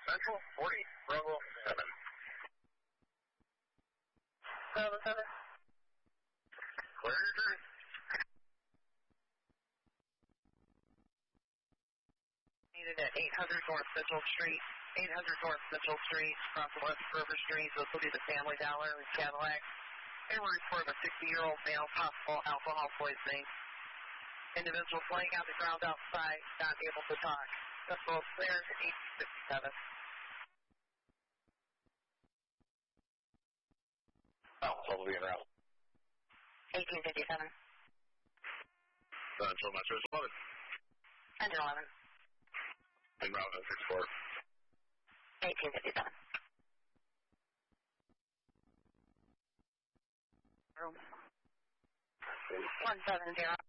Central 40, Bravo 7. 7. Clear your turn. Needed at 800 North Central Street. 800 North Central Street, across West River Street. This will be the Family Dollar in Cadillac. And we're reporting a 60-year-old male, possible alcohol poisoning. Individual laying on the ground outside, not able to talk. This will clear to 1857. Oh, total being route. 1857. Central Metro 11. Engine 11. En route 64. 1857. Room 170.